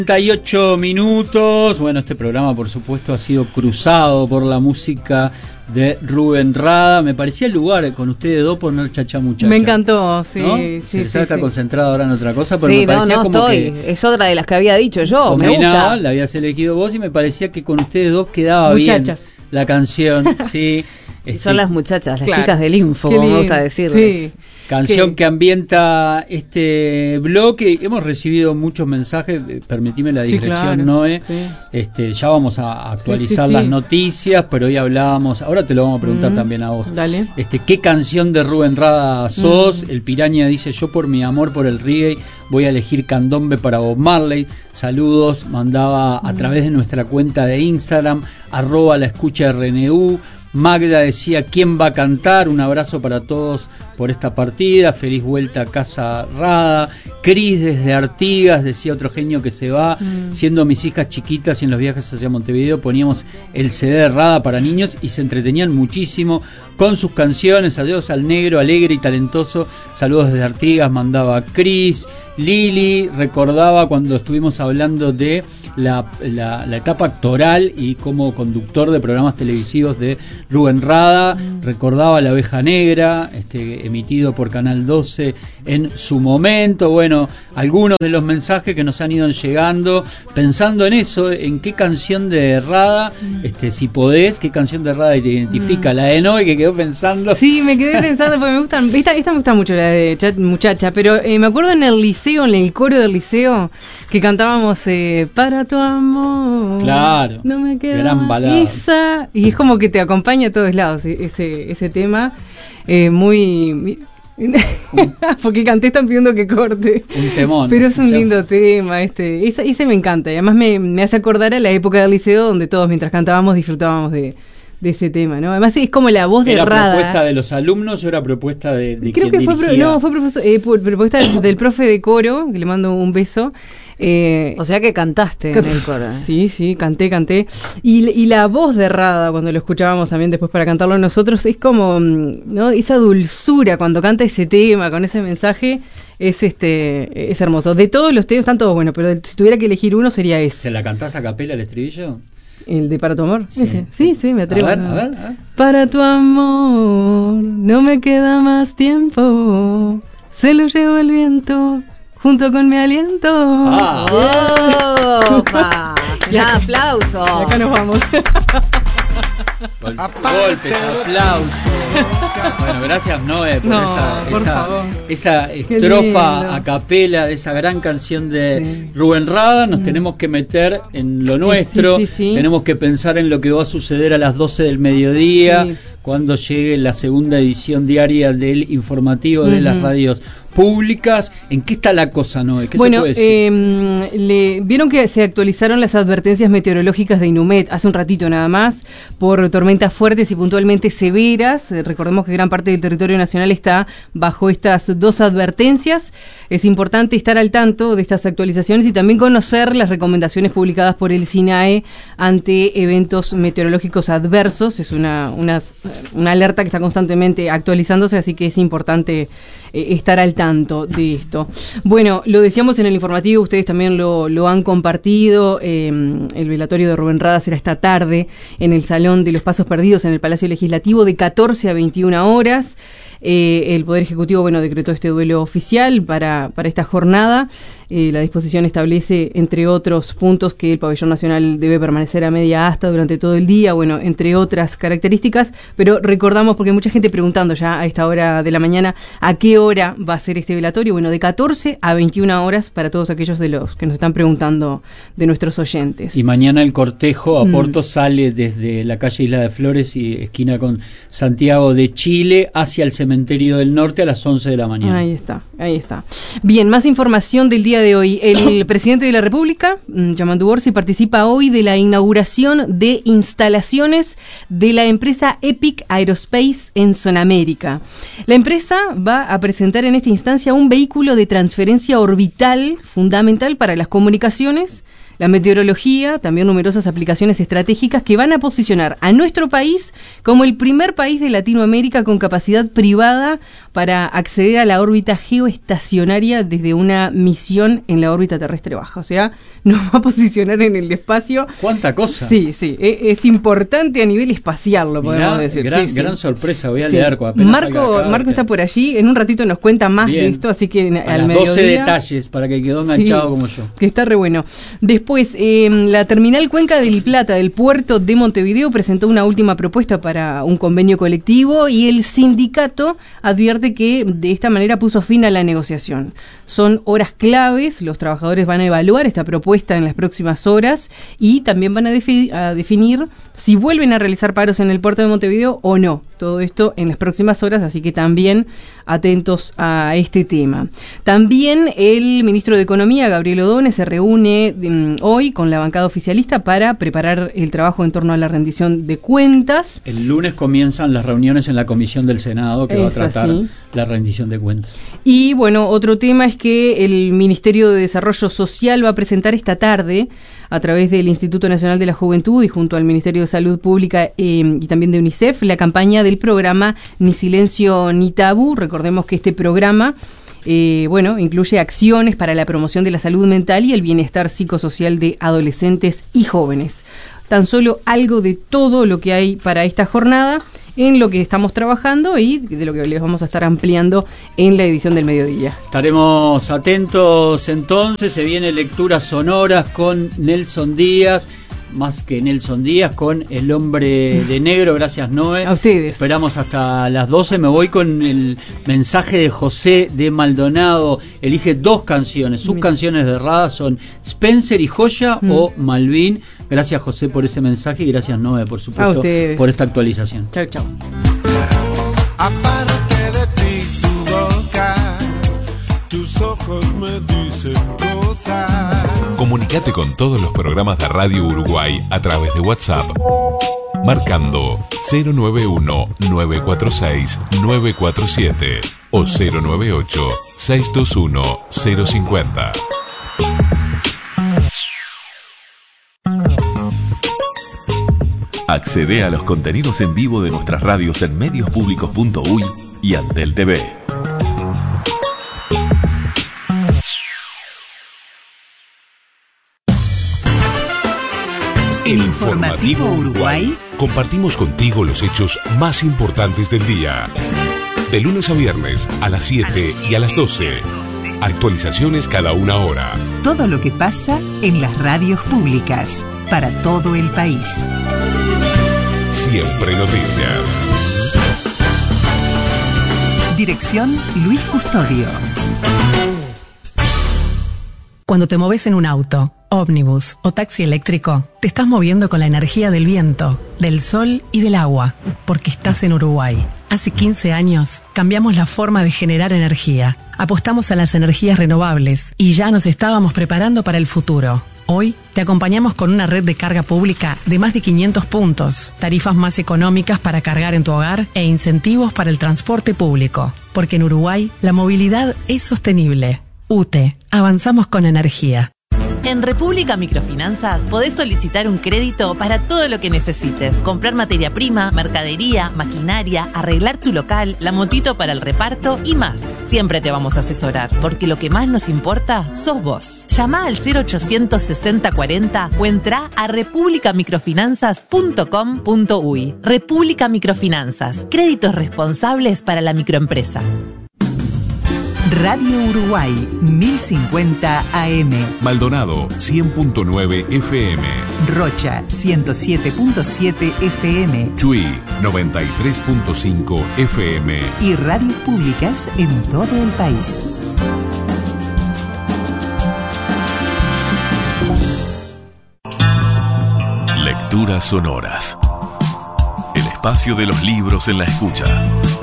38 minutos. Bueno, este programa por supuesto ha sido cruzado por la música de Rubén Rada. Me parecía el lugar con ustedes dos poner Chacha Muchacha. Me encantó, sí. ¿No? Sí, está concentrado ahora en otra cosa, pero sí, me parecía no como estoy. que es otra de las que había dicho yo. combinaba, Me gusta. la habías elegido vos y me parecía que con ustedes dos quedaba Muchachas. bien la canción. Sí. Son las muchachas, las Claro. chicas del info, Qué como me lindo. gusta decirles. Sí. Canción que ambienta este bloque. Hemos recibido muchos mensajes, permitime la Sí, digresión, claro. Noé. Sí. Ya vamos a actualizar Sí. las noticias, pero hoy hablábamos, ahora te lo vamos a preguntar también a vos. Dale. ¿Qué canción de Rubén Rada sos? El Piraña dice, yo por mi amor por el reggae voy a elegir Candombe para Bob Marley. Saludos, mandaba a través de nuestra cuenta de Instagram, @laescucha_RNU. Magda decía, ¿quién va a cantar? Un abrazo para todos por esta partida. Feliz vuelta a casa Rada. Cris desde Artigas, decía otro genio que se va. Siendo mis hijas chiquitas y en los viajes hacia Montevideo poníamos el CD de Rada para niños y se entretenían muchísimo con sus canciones. Adiós al negro, alegre y talentoso. Saludos desde Artigas, mandaba Cris. Lili recordaba cuando estuvimos hablando de la etapa actoral y como conductor de programas televisivos de Rubén Rada, recordaba La Oveja Negra, emitido por Canal 12 en su momento. Bueno, algunos de los mensajes que nos han ido llegando, pensando en eso, en qué canción de Rada, si podés, qué canción de Rada te identifica, la de Noé que quedó pensando. Sí, me quedé pensando porque me gustan, esta me gusta mucho, la de Muchacha, pero me acuerdo en el liceo, en el coro del liceo, que cantábamos para tu amor. Claro, no me queda gran balada. esa, y es como que te acompaña a todos lados ese tema, muy porque canté, están pidiendo que corte. Un temón. Pero es un lindo tema, ese me encanta, y además me hace acordar a la época del liceo donde todos mientras cantábamos disfrutábamos de ese tema, ¿no? Además es como la voz de ¿Era Rada. propuesta de los alumnos o era propuesta de Creo quien que dirigía? fue propuesta del profe de coro, que le mando un beso. O sea que cantaste en el coro. Sí, canté. Y la voz de Rada, cuando lo escuchábamos también después para cantarlo nosotros, es como, ¿no? Esa dulzura cuando canta ese tema, con ese mensaje, es hermoso. De todos los temas, están todos buenos, pero si tuviera que elegir uno sería ese. ¿Se la cantás a capela el estribillo? ¿El de Para tu amor? Sí. Ese. Sí, me atrevo. A ver. Para tu amor, no me queda más tiempo. Se lo llevo el viento, junto con mi aliento. ¡Opa! Ya, aplauso. Y acá nos vamos. Golpes, aplausos. Bueno, gracias Noé por esa estrofa lindo. a capela de esa gran canción de Rubén Rada. Nos tenemos que meter en lo nuestro. Sí. Tenemos que pensar en lo que va a suceder a las 12 del mediodía, Sí. cuando llegue la segunda edición diaria del informativo de las radios públicas. ¿En qué está la cosa, Noé? ¿Qué se puede decir? Vieron que se actualizaron las advertencias meteorológicas de Inumet hace un ratito nada más, por tormentas fuertes y puntualmente severas. Recordemos que gran parte del territorio nacional está bajo estas dos advertencias. Es importante estar al tanto de estas actualizaciones y también conocer las recomendaciones publicadas por el SINAE ante eventos meteorológicos adversos. Es una alerta que está constantemente actualizándose, así que es importante estar al tanto de esto. Bueno, lo decíamos en el informativo, ustedes también lo han compartido. El velatorio de Rubén Rada será esta tarde en el Salón de los Pasos Perdidos en el Palacio Legislativo de 14 a 21 horas. El Poder Ejecutivo, decretó este duelo oficial para esta jornada. La disposición establece, entre otros puntos, que el pabellón nacional debe permanecer a media asta durante todo el día, entre otras características, pero recordamos, porque hay mucha gente preguntando ya a esta hora de la mañana, ¿a qué hora va a ser este velatorio? De 14 a 21 horas para todos aquellos de los que nos están preguntando, de nuestros oyentes. Y mañana el cortejo a Porto sale desde la calle Isla de Flores y esquina con Santiago de Chile hacia el Cementerio del Norte a las 11 de la mañana. Ahí está. Bien, más información del día de hoy. El presidente de la República, Yamandu Orsi, participa hoy de la inauguración de instalaciones de la empresa Epic Aerospace en Zonamérica. La empresa va a presentar en esta instancia un vehículo de transferencia orbital fundamental para las comunicaciones, la meteorología, también numerosas aplicaciones estratégicas que van a posicionar a nuestro país como el primer país de Latinoamérica con capacidad privada para acceder a la órbita geoestacionaria desde una misión en la órbita terrestre baja. O sea, nos va a posicionar en el espacio. ¿Cuánta cosa? Sí, es importante a nivel espacial, lo podemos decir. Gran sorpresa, voy a leer apenas Marco está por allí, en un ratito nos cuenta más de esto, así que al mediodía. 12 detalles para que quedó enganchado como yo. Que está re bueno. Después, la terminal Cuenca del Plata del puerto de Montevideo presentó una última propuesta para un convenio colectivo y el sindicato advierte que de esta manera puso fin a la negociación. Son horas claves, los trabajadores van a evaluar esta propuesta en las próximas horas y también van a definir si vuelven a realizar paros en el puerto de Montevideo o no. Todo esto en las próximas horas, así que también atentos a este tema. También el ministro de Economía, Gabriel Odone, se reúne hoy con la bancada oficialista para preparar el trabajo en torno a la rendición de cuentas. El lunes comienzan las reuniones en la comisión del Senado que va a tratar la rendición de cuentas. Y bueno, otro tema es que el Ministerio de Desarrollo Social va a presentar esta tarde, a través del Instituto Nacional de la Juventud y junto al Ministerio de Salud Pública y también de UNICEF, la campaña del programa Ni Silencio ni Tabú. Recordemos que este programa incluye acciones para la promoción de la salud mental y el bienestar psicosocial de adolescentes y jóvenes. Tan solo algo de todo lo que hay para esta jornada, en lo que estamos trabajando y de lo que les vamos a estar ampliando en la edición del mediodía. Estaremos atentos entonces, se viene lecturas sonoras con Nelson Díaz, más que Nelson Díaz, con El Hombre de Negro. Gracias, Noé. A ustedes. Esperamos hasta las 12. Me voy con el mensaje de José de Maldonado. Elige 2 canciones. Sus canciones de Rada son Spencer y Joya o Malvin. Gracias, José, por ese mensaje y gracias, Noé, por supuesto, por esta actualización. Chau, chau. Aparte de ti, tu boca, tus ojos me dicen cosas. Comunicate con todos los programas de Radio Uruguay a través de WhatsApp, marcando 091-946-947 o 098-621-050. Accede a los contenidos en vivo de nuestras radios en mediospublicos.uy y Antel TV. En Informativo Uruguay compartimos contigo los hechos más importantes del día. De lunes a viernes a las 7 y a las 12. Actualizaciones cada una hora. Todo lo que pasa en las radios públicas para todo el país. Siempre noticias. Dirección Luis Custodio. Cuando te moves en un auto, ómnibus o taxi eléctrico, te estás moviendo con la energía del viento, del sol y del agua, porque estás en Uruguay. Hace 15 años cambiamos la forma de generar energía, apostamos a las energías renovables y ya nos estábamos preparando para el futuro. Hoy te acompañamos con una red de carga pública de más de 500 puntos, tarifas más económicas para cargar en tu hogar e incentivos para el transporte público. Porque en Uruguay la movilidad es sostenible. UTE, avanzamos con energía. En República Microfinanzas podés solicitar un crédito para todo lo que necesites. Comprar materia prima, mercadería, maquinaria, arreglar tu local, la motito para el reparto y más. Siempre te vamos a asesorar, porque lo que más nos importa sos vos. Llama al 0800 60 40 o entra a republicamicrofinanzas.com.uy. República Microfinanzas, créditos responsables para la microempresa. Radio Uruguay 1050 AM. Maldonado 100.9 FM. Rocha 107.7 FM. Chuy 93.5 FM. Y radios públicas en todo el país. Lecturas sonoras. El espacio de los libros en la escucha.